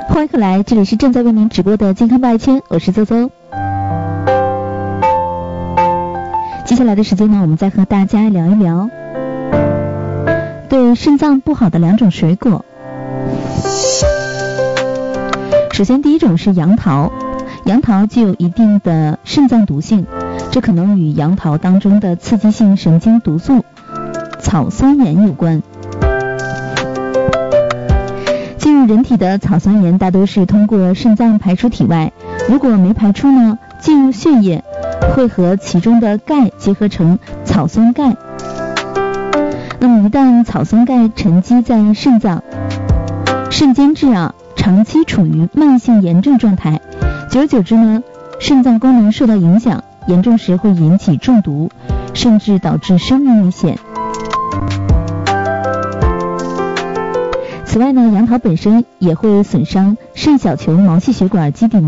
欢迎回来，这里是正在为您直播的健康百千，我是邹邹。接下来的时间呢，我们再和大家聊一聊对肾脏不好的2种水果。首先第一种是杨桃，杨桃具有一定的肾脏毒性，这可能与杨桃当中的刺激性神经毒素草酸盐有关。进入人体的草酸盐大多是通过肾脏排出体外，如果没排出呢，进入血液会和其中的钙结合成草酸钙。那么一旦草酸钙沉积在肾脏，肾间质长期处于慢性炎症状态，久而久之呢，肾脏功能受到影响，严重时会引起中毒，甚至导致生命危险。此外呢，杨桃本身也会损伤肾小球毛细血管基底